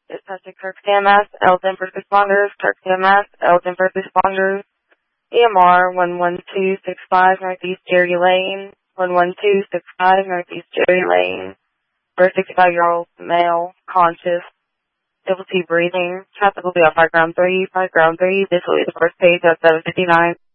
Dispatching Kirk CMS, Elgin first responders, Kirk CMS, Elgin first responders, EMR 11265 Northeast Jerry Lane, 11265 Northeast Jerry Lane, for a 65-year-old male, conscious, difficulty breathing. Traffic will be on 5 ground 3, this will be the first page at 7:59.